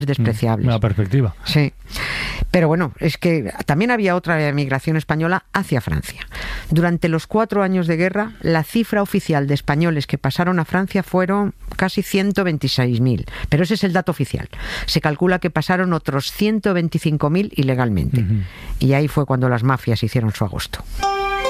despreciables. Una perspectiva. Sí. Pero bueno, es que también había otra emigración española hacia Francia. Durante los 4 años de guerra, la cifra oficial de españoles que pasaron a Francia fueron casi 126.000. Pero ese es el dato oficial. Se calcula que pasaron otros 125.000 ilegalmente. Y ahí fue cuando las mafias hicieron su agosto.